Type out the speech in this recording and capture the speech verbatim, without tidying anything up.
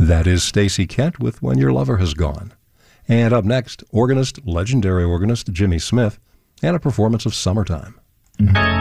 That is Stacey Kent with When Your Lover Has Gone. And up next, organist, legendary organist Jimmy Smith, and a performance of Summertime. Mm-hmm.